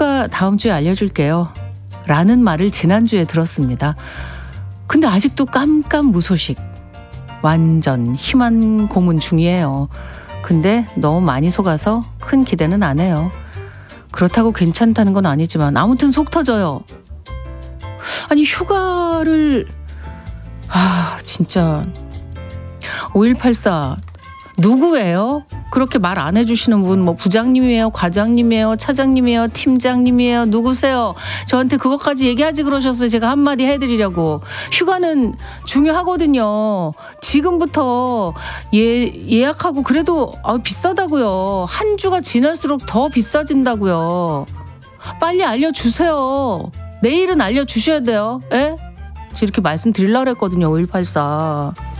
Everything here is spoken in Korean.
휴가 다음 주에 알려줄게요 라는 말을 지난주에 들었습니다. 근데 아직도 깜깜무소식. 완전 희만 고문 중이에요. 근데 너무 많이 속아서 큰 기대는 안 해요. 그렇다고 괜찮다는 건 아니지만 아무튼 속 터져요. 아니 휴가를 진짜 5184 누구예요? 그렇게 말 안 해주시는 분 뭐 부장님이에요? 과장님이에요? 차장님이에요? 팀장님이에요? 누구세요? 저한테 그것까지 얘기하지 그러셨어요. 제가 한마디 해드리려고. 휴가는 중요하거든요. 지금부터 예약하고 그래도 비싸다고요. 한 주가 지날수록 더 비싸진다고요. 빨리 알려주세요. 내일은 알려주셔야 돼요. 예? 이렇게 말씀드리려고 했거든요. 5184